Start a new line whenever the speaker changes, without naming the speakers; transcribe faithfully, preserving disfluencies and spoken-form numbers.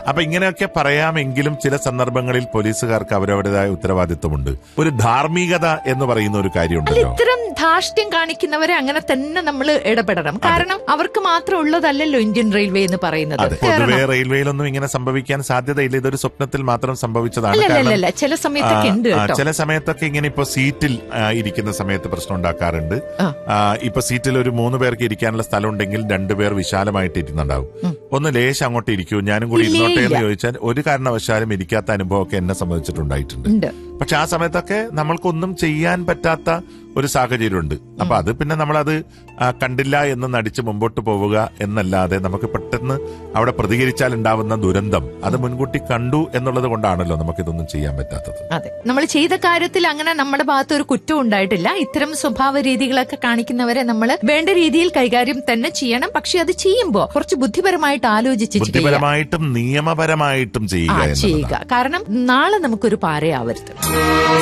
അപ്പൊ ഇങ്ങനെയൊക്കെ പറയാമെങ്കിലും ചില സന്ദർഭങ്ങളിൽ പോലീസുകാർക്ക് അവരവരുടേതായ ഉത്തരവാദിത്വമുണ്ട്. ഒരു ധാർമ്മികത എന്ന് പറയുന്ന ഒരു കാര്യമുണ്ടല്ലോ.
ഇത്തരം ധാർഷ്ട്യം കാണിക്കുന്നവരെ അങ്ങനെ തന്നെ നമ്മൾ ഇടപെടണം. കാരണം അവർക്ക് മാത്രം ഉള്ളതല്ലല്ലോ ഇന്ത്യൻ റെയിൽവേ എന്ന് പറയുന്നത്.
പൊതുവെ റെയിൽവേയിലൊന്നും ഇങ്ങനെ സംഭവിക്കാൻ സാധ്യതയില്ല. ഇതൊരു സ്വപ്നത്തിൽ മാത്രം സംഭവിച്ചതാണ്.
ചില സമയത്തൊക്കെ ഉണ്ട്,
ചില സമയത്തൊക്കെ ഇങ്ങനെ ഇപ്പൊ സീറ്റിൽ ഇരിക്കുന്ന സമയത്ത് പ്രശ്നം ഉണ്ടാക്കാറുണ്ട്. ഇപ്പൊ സീറ്റിൽ ഒരു മൂന്ന് പേർക്ക് ഇരിക്കാനുള്ള സ്ഥലം ഉണ്ടെങ്കിൽ രണ്ടുപേർ വിശാലമായിട്ട് ഇരിക്കുന്നുണ്ടാവും. ഒന്ന് ലേശം അങ്ങോട്ട് ഇരിക്കൂ, ഞാനും കൂടി ഇരുന്നോട്ടെ എന്ന് ചോദിച്ചാൽ ഒരു കാരണവശാലും ഇരിക്കാത്ത അനുഭവമൊക്കെ എന്നെ സംബന്ധിച്ചിട്ടുണ്ടായിട്ടുണ്ട്. പക്ഷെ ആ സമയത്തൊക്കെ നമ്മൾക്കൊന്നും ചെയ്യാൻ പറ്റാത്ത ഒരു സാഹചര്യമുണ്ട്. അപ്പൊ അത് പിന്നെ നമ്മളത് കണ്ടില്ല എന്ന് നടിച്ച് മുമ്പോട്ട് പോവുക എന്നല്ലാതെ നമുക്ക് പെട്ടെന്ന് അവിടെ പ്രതികരിച്ചാൽ ഉണ്ടാവുന്ന ദുരന്തം അത് മുൻകൂട്ടി കണ്ടു എന്നുള്ളത് കൊണ്ടാണല്ലോ നമുക്കിതൊന്നും ചെയ്യാൻ പറ്റാത്തത്.
അതെ, നമ്മൾ ചെയ്ത കാര്യത്തിൽ അങ്ങനെ നമ്മുടെ ഭാഗത്ത് ഒരു കുറ്റം ഉണ്ടായിട്ടില്ല. ഇത്തരം സ്വഭാവ രീതികളൊക്കെ കാണിക്കുന്നവരെ നമ്മൾ വേണ്ട രീതിയിൽ കൈകാര്യം തന്നെ ചെയ്യണം. പക്ഷെ അത് ചെയ്യുമ്പോൾ കുറച്ച് ബുദ്ധിപരമായിട്ട് ആലോചിച്ച്
ബുദ്ധിപരമായിട്ടും നിയമപരമായിട്ടും ചെയ്യുക.
കാരണം നാളെ നമുക്കൊരു പാരയാവരുത്.